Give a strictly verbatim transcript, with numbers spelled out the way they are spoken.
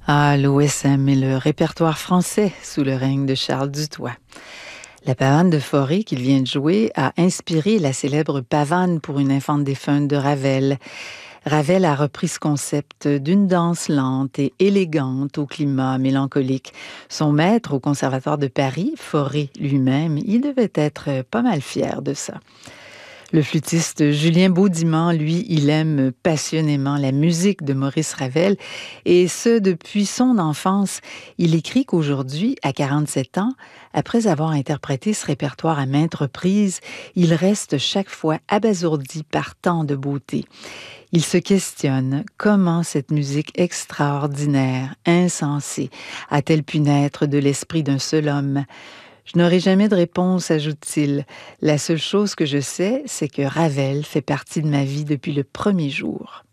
Ah, l'O S M et le répertoire français sous le règne de Charles Dutoit. La pavane de Forêt qu'il vient de jouer a inspiré la célèbre pavane pour une infante défunte de Ravel. Ravel a repris ce concept d'une danse lente et élégante au climat mélancolique. Son maître au Conservatoire de Paris, Fauré lui-même, il devait être pas mal fier de ça. Le flûtiste Julien Baudimand, lui, il aime passionnément la musique de Maurice Ravel, et ce, depuis son enfance. Il écrit qu'aujourd'hui, à quarante-sept ans, après avoir interprété ce répertoire à maintes reprises, il reste chaque fois abasourdi par tant de beauté. Il se questionne comment cette musique extraordinaire, insensée, a-t-elle pu naître de l'esprit d'un seul homme? Je n'aurai jamais de réponse, ajoute-t-il. La seule chose que je sais, c'est que Ravel fait partie de ma vie depuis le premier jour.